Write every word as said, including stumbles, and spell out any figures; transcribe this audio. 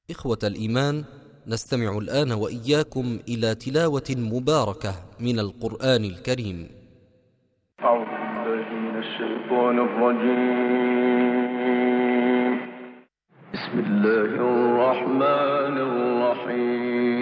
إخوة الإيمان، نستمع الآن وإياكم إلى تلاوة مباركة من القرآن الكريم. أعوذ بالله من الشيطان الرجيم. بسم الله الرحمن الرحيم.